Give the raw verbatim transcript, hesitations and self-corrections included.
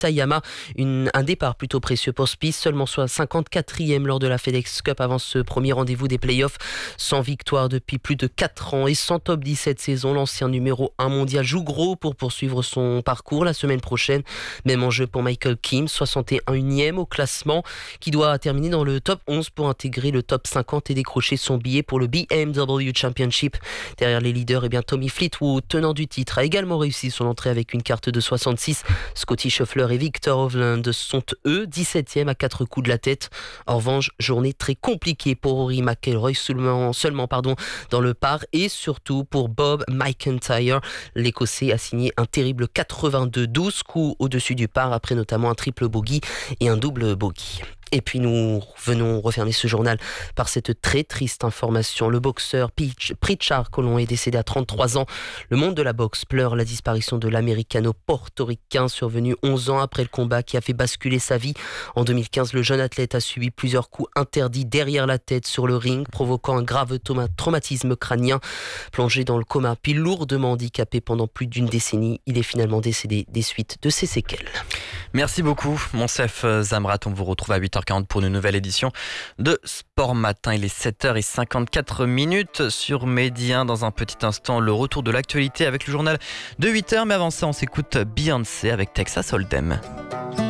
Takayama. Une, un départ plutôt précieux pour Spieth, seulement soit cinquante-quatrième lors de la FedEx Cup avant ce premier rendez-vous des playoffs. Sans victoire depuis plus de quatre ans et sans top dix cette saison, l'ancien numéro un mondial joue gros pour poursuivre son parcours la semaine prochaine. Même enjeu pour Michael Kim, soixante et unième au classement, qui doit terminer dans le top onze pour intégrer le top cinquante et décrocher son billet pour le B M W Championship. Derrière les leaders, eh bien, Tommy Fleetwood, tenant du titre, a également réussi son entrée avec une carte de soixante-six. Scotty Scheffler et Victor Hovland sont eux dix-septième à quatre coups de la tête. En revanche, journée très compliquée pour Rory McIlroy, seulement, seulement pardon, dans le par, et surtout pour Bob McIntyre. L'Écossais a signé un terrible quatre-vingt-deux, douze coups au-dessus du par, après notamment un triple bogey et un double bogey. Et puis nous venons refermer ce journal par cette très triste information. Le boxeur Pritchard Colon est décédé à trente-trois ans. Le monde de la boxe pleure la disparition de l'américano-portoricain survenu onze ans après le combat qui a fait basculer sa vie. En deux mille quinze, le jeune athlète a subi plusieurs coups interdits derrière la tête sur le ring, provoquant un grave traumatisme crânien. Plongé dans le coma, puis lourdement handicapé pendant plus d'une décennie, il est finalement décédé des suites de ses séquelles. Merci beaucoup, Monsef Zamrat. On vous retrouve à huit heures quarante pour une nouvelle édition de Sport Matin. Il est sept heures cinquante-quatre minutes sur Média. Dans un petit instant, le retour de l'actualité avec le journal de huit heures. Mais avant ça, on s'écoute Beyoncé avec Texas Hold'em.